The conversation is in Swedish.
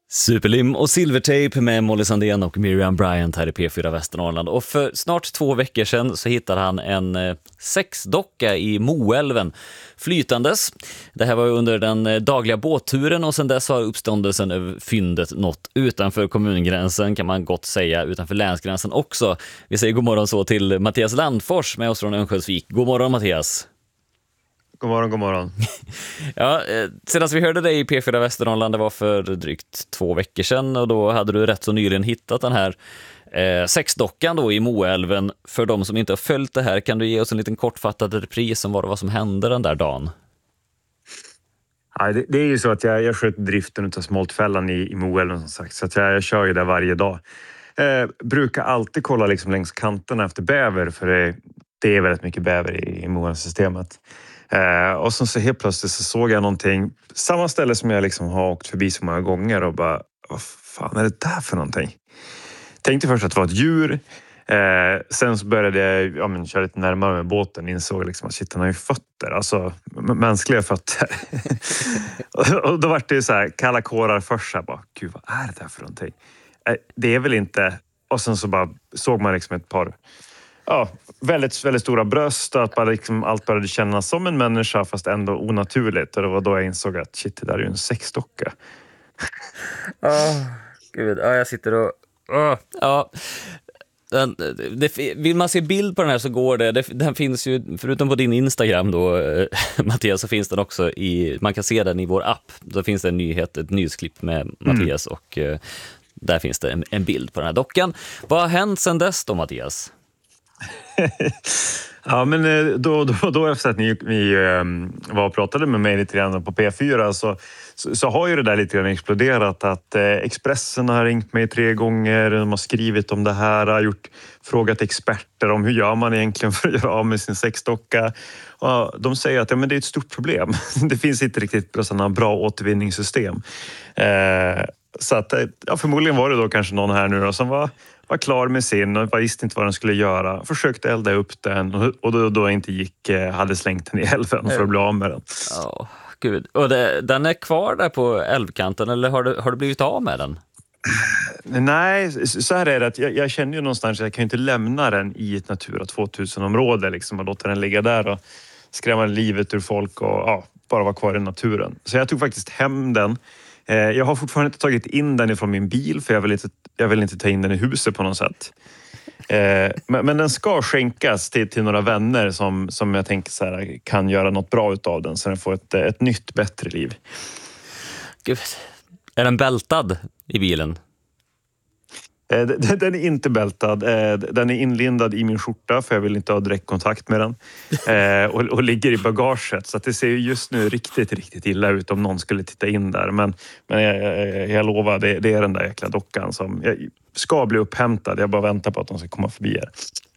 Superlim och silvertape med Molly Sandén och Miriam Bryant här i P4 Västernorrland. Och för snart 2 veckor sedan så hittade han en sexdocka i Moälven flytandes. Det här var under den dagliga båtturen och sedan dess har uppståndelsen över fyndet nått utanför kommungränsen, kan man gott säga, utanför länsgränsen också. Vi säger god morgon så till Mattias Landfors med oss från Örnsköldsvik. God morgon Mattias. God morgon, god morgon. Ja, senast vi hörde dig i P4 Västernorrland, det var för drygt 2 veckor sedan och då hade du rätt så nyligen hittat den här sexdockan då i Moälven. För de som inte har följt det här, kan du ge oss en liten kortfattad repris om vad som hände den där dagen? Ja, det är ju så att jag sköter driften av smoltfällan i Moälven som sagt, så att jag kör ju där varje dag. Brukar alltid kolla liksom längs kanterna efter bäver, för det är väldigt mycket bäver i Moälven-systemet. Och så helt plötsligt så såg jag någonting, samma ställe som jag liksom har åkt förbi så många gånger och bara, vad fan är det där för någonting? Tänkte först att det var ett djur. Sen så började jag köra lite närmare med båten, insåg liksom att shit, han har ju fötter, alltså mänskliga fötter. och då var det så här kalla kårar först, så här, bara, gud vad är det där för någonting? Det är väl inte, och sen så bara såg man liksom ett par väldigt, väldigt stora bröst och att bara liksom allt började kännas som en människa fast ändå onaturligt, och det var då jag insåg att shit, det där är ju en sexdocka. Gud, jag sitter och vill man se bild på den här så går det. Den finns ju, förutom på din Instagram då Mattias, så finns den också man kan se den i vår app. Då finns det ett nyhetsklipp med Mattias och där finns det en bild på den här dockan. Vad har hänt sedan dess då, Mattias? Ja, men då efter att ni var och pratade med mig lite grann på P4 så har ju det där lite grann exploderat, att Expressen har ringt mig 3 gånger, de har skrivit om det här, har frågat experter om hur gör man egentligen för att göra av med sin sexdocka. Och de säger att men det är ett stort problem. Det finns inte riktigt sådana bra återvinningssystem. Så att förmodligen var det då kanske någon här nu då, som var klar med sin och visste inte vad den skulle göra. Försökte elda upp den och då inte gick, hade slängt den i älven för att bli av med den. Gud. Och den är kvar där på älvkanten, eller har du blivit av med den? Nej, så här är det att jag känner ju någonstans att jag kan inte lämna den i ett Natura 2000-område liksom, och låta den ligga där och skrämma livet ur folk och bara vara kvar i naturen. Så jag tog faktiskt hem den. Jag har fortfarande inte tagit in den ifrån min bil, för jag vill inte ta in den i huset på något sätt. Men den ska skänkas till några vänner som jag tänker så här, kan göra något bra utav den, så den får ett nytt, bättre liv. Gud. Är den bältad i bilen? Den är inte bältad. Den är inlindad i min skjorta, för jag vill inte ha direktkontakt med den. Och ligger i bagaget. Så att det ser ju just nu riktigt, riktigt illa ut om någon skulle titta in där. Men jag lovar, det är den där jäkla dockan som ska bli upphämtad. Jag bara väntar på att de ska komma förbi här.